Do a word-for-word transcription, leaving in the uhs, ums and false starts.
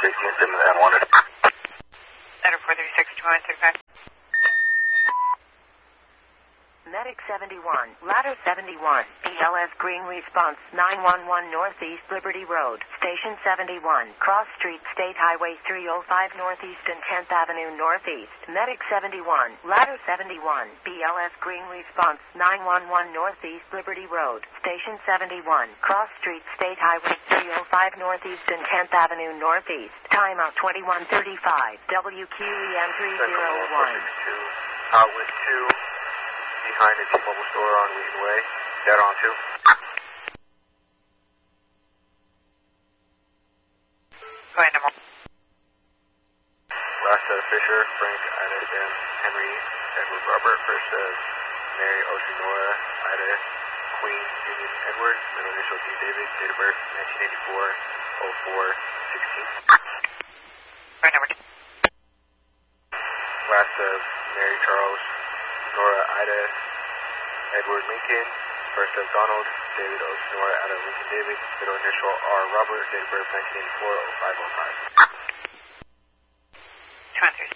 safety incident and wanted. Center four three six two one six five. Medic seventy-one, ladder seventy-one, B L S Green Response nine one one Northeast Liberty Road, Station seventy-one, Cross Street, State Highway three oh five Northeast and tenth Avenue Northeast. Medic seventy-one, ladder seventy-one, B L S Green Response nine one one Northeast Liberty Road, Station seventy-one, Cross Street, State Highway three oh five Northeast and tenth Avenue Northeast. Timeout twenty-one thirty-five, W Q E M three oh one. Out with two. Behind the T-Mobile store on Wheaton Way. Dead on two. Go ahead, number. Last set of Fisher, Frank, Ida, Sam, Henry, Edward, Robert. First of Mary, Ocean, Nora, Ida, Queen, Union, Edward. Middle initial D. David. Date of birth nineteen eighty-four oh four sixteen. Go ahead, number. Last of Mary, Charles, Nora, Ida, Edward, Lincoln. First of Donald, David, Ocean, Nora, Ida, Lincoln, David. Middle initial R. Robert. Date of birth nineteen eighty-four oh five oh five. two one three